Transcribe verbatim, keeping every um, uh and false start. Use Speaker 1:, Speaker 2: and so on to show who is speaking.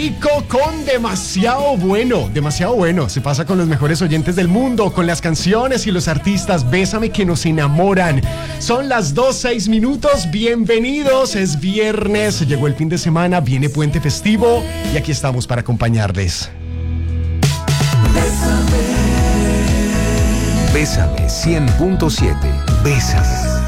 Speaker 1: Con demasiado bueno, demasiado bueno. Se pasa con los mejores oyentes del mundo, con las canciones y los artistas. Bésame que nos enamoran. Son las dos, seis minutos. Bienvenidos. Es viernes, llegó el fin de semana, viene puente festivo y aquí estamos para acompañarles.
Speaker 2: Bésame cien punto siete. Bésame.